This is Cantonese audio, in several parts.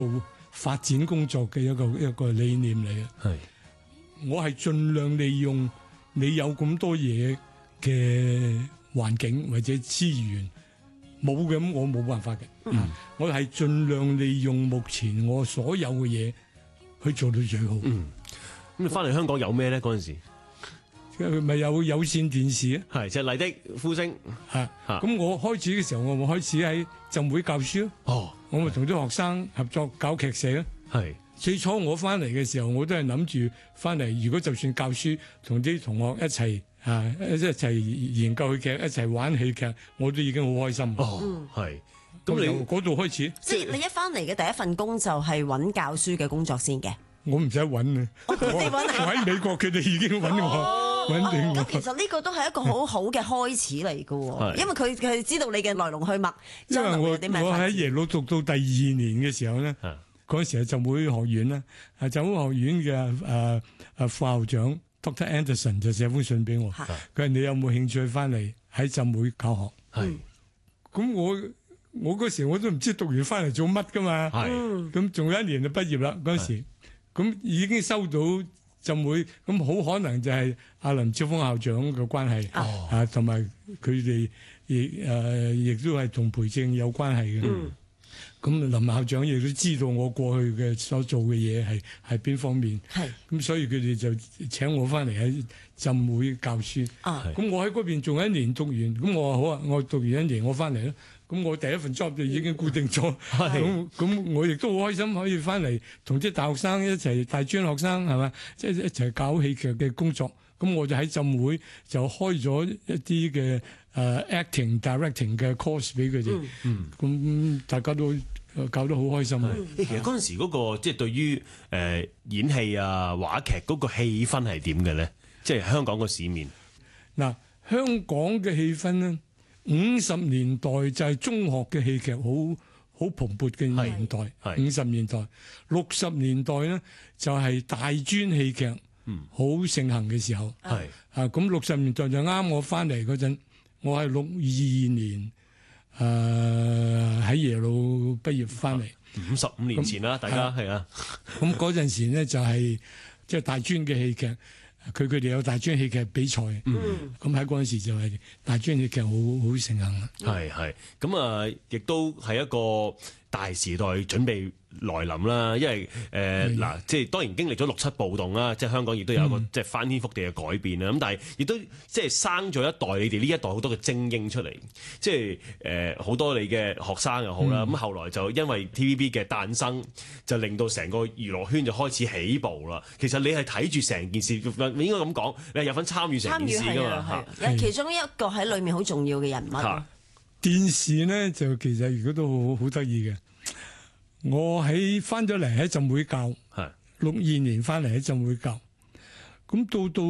發展工作嘅一個理念嚟嘅。 係我係盡量利用你有咁多嘢嘅環境或者資源，冇嘅咁我冇辦法嘅。我係盡量利用目前我所有嘅嘢去做到最好。 咁你翻嚟香港有咩咧？嗰陣時咪有線電視啊？ 係就係麗的呼聲咁我開始嘅時候，我咪開始喺浸會教書咯。 哦， 我咪同啲學生合作搞劇社咯。 係最初我翻嚟嘅時候，我都係諗住翻嚟，如果就算教書，同啲同學一齊一齊研究戲劇，一齊玩戲劇，我都已經好開心。 哦，係。 咁你咁你嗰度開始， 即係你一翻嚟嘅第一份工就係揾教書嘅工作先嘅。 我唔使揾啊！我喺美國，佢哋已經揾我揾定我。 咁其實呢個都係一個好好嘅開始嚟嘅，因為佢知道你嘅來龍去脈。 因為我喺耶魯讀到第2年嘅時候咧，嗰陣時係浸會學院啦，浸會學院嘅副校長 Dr. Anderson 就寫封信俾我，佢話你有冇興趣翻嚟喺浸會教學？ 係咁我嗰時我都唔知讀完翻嚟做乜噶嘛，咁仲有1年就畢業啦嗰陣時。咁已經收到浸會，咁好可能就係阿林超峰校長嘅關係，同埋佢哋亦都係同培正有關係嘅。咁林校長亦都知道我過去嘅所做嘅嘢係邊方面，咁所以佢哋就請我翻嚟喺浸會教書。咁我喺嗰邊仲有1年讀完，咁我話好啊，我讀完1年我翻嚟啦。咁我第一份 job 就已經固定咗，咁我亦都好開心可以翻嚟同啲大學生一齊，大專學生係嘛，即係一齊搞戲劇嘅工作。咁我就喺浸會就開咗一啲嘅acting directing 嘅 course 俾佢哋。咁大家都搞得好開心。 其實嗰陣時嗰個即係對於演戲啊話劇嗰個氣氛係點嘅咧？即係香港個市面。 嗱，香港嘅氣氛咧。50年代就係中學嘅戲劇好蓬勃嘅年代，50年代，60年代咧就係大專戲劇好盛行嘅時候。咁60年代就啱我翻嚟嗰陣，我係62年喺耶魯畢業翻嚟 ，55年前啦，大家係啊。 咁嗰陣時咧就係即係大專嘅戲劇。佢哋有大專戲劇比賽，咁喺嗰陣時就係大專戲劇好盛行啦。 係咁啊，亦都係一個大時代準備來臨啦。因為嗱，即係當然經歷咗6、7暴動啦，即係香港亦都有一個即係翻天覆地嘅改變啦。咁但係亦都即係生咗一代你哋呢一代好多嘅精英出嚟，即係好多你嘅學生又好啦。咁後來就因為 TVB 嘅誕生，就令到成個娛樂圈就開始起步啦。其實你係睇住成件事，你應該咁講，你係有份參與成件事㗎嘛？ 其中一個喺裏面好重要嘅人物。 電視咧就其實如果都好得意嘅。我翻咗嚟喺浸會教，62年翻嚟喺浸會教，咁到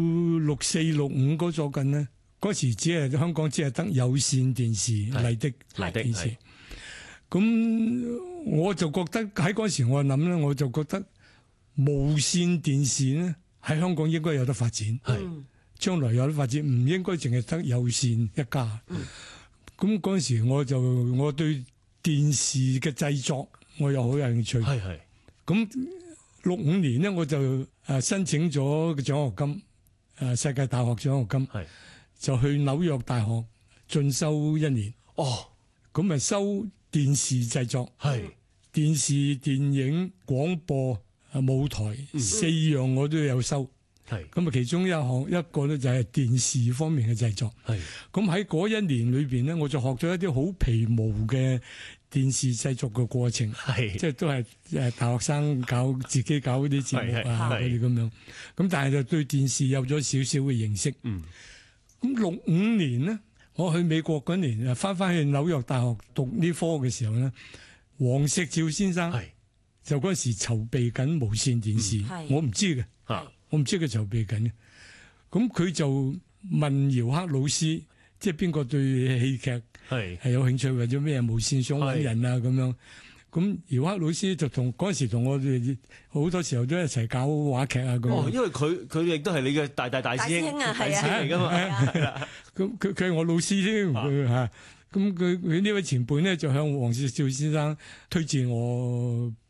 64、65嗰座近呢，嗰時香港只係得有線電視麗的電視，咁我就覺得喺嗰時我諗咧，我就覺得無線電視咧喺香港應該有得發展，將來有得發展，唔應該淨係得有線一家。咁嗰時我對電視嘅製作我又好有興趣。咁65年咧我就申請咗個獎學金，世界大學獎學金，就去紐約大學進修1年。咁咪修電視製作，電視、電影、廣播、舞台4樣我都有修。咁啊，其中一個咧就係電視方面嘅製作。咁喺嗰1年裏邊咧，我就學咗一啲好皮毛嘅電視製作嘅過程，即係都係大學生自己搞啲節目啊嗰啲咁樣。咁但係就對電視有咗少少嘅認識。咁65年咧，我去美國嗰年翻去紐約大學讀呢科嘅時候咧，黃石照先生就嗰陣時籌備緊無線電視，我唔知嘅。我唔知佢籌備緊嘅，咁佢就問姚克老師，即係邊個對戲劇係有興趣或者咩無線想揾人啊咁樣。咁姚克老師就嗰陣時同我哋好多時候都一齊搞話劇啊咁。 因為佢亦都係你嘅大師兄啊，係啊嚟㗎嘛。 咁佢係我老師添， 咁佢呢位前輩咧就向黃少先生推薦我